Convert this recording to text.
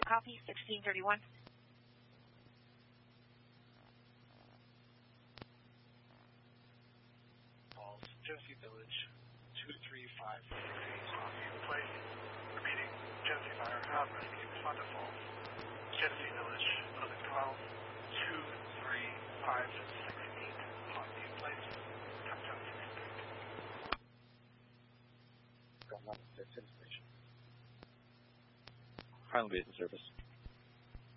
Copy, 1631. Falls, Genesee Village, 23568 Hockey Place. Repeating, Genesee Fire, have rescue, respond to Falls. Genesee Village, 1112, 23568 Hockey Place. Touchdown 630. Got 96 information. Highland Basin Service.